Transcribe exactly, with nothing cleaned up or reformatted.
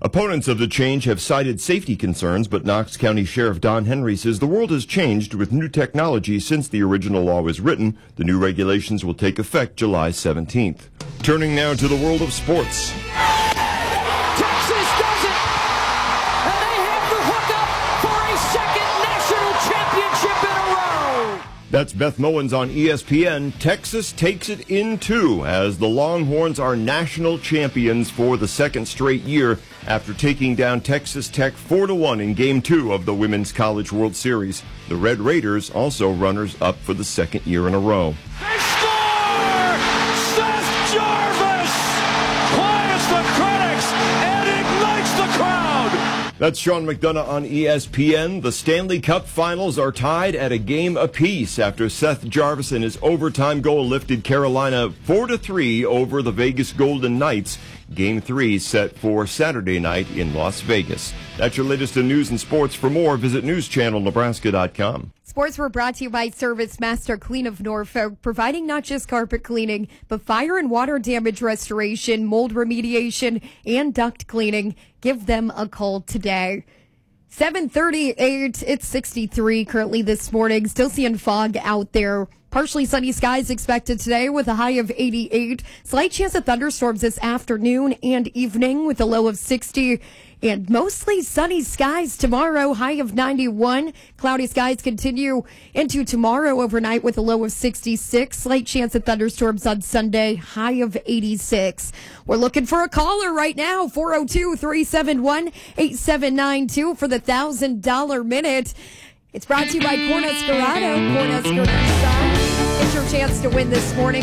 Opponents of the change have cited safety concerns, but Knox County Sheriff Don Henry says the world has changed with new technology since the original law was written. The new regulations will take effect July seventeenth. Turning now to the world of sports. Texas does it! And they have the hookup for a second national championship in a row! That's Beth Mowins on E S P N. Texas takes it in two as the Longhorns are national champions for the second straight year after taking down Texas Tech four to one in Game two of the Women's College World Series. The Red Raiders also runners-up for the second year in a row. They score! Seth Jarvis quiets the critics and ignites the crowd! That's Sean McDonough on E S P N. The Stanley Cup Finals are tied at a game apiece after Seth Jarvis and his overtime goal lifted Carolina four to three over the Vegas Golden Knights. Game three set for Saturday night in Las Vegas. That's your latest in news and sports. For more, visit news channel nebraska dot com. Sports were brought to you by Service Master Clean of Norfolk, providing not just carpet cleaning, but fire and water damage restoration, mold remediation, and duct cleaning. Give them a call today. seven thirty-eight, it's sixty-three currently this morning. Still seeing fog out there. Partially sunny skies expected today with a high of eighty-eight. Slight chance of thunderstorms this afternoon and evening with a low of sixty. And mostly sunny skies tomorrow, high of ninety-one. Cloudy skies continue into tomorrow overnight with a low of sixty-six. Slight chance of thunderstorms on Sunday, high of eighty-six. We're looking for a caller right now, four oh two, three seven one, eight seven nine two for the one thousand dollars minute. It's brought to you by Cornhuskerato. Cornhuskerato. It's your chance to win this morning.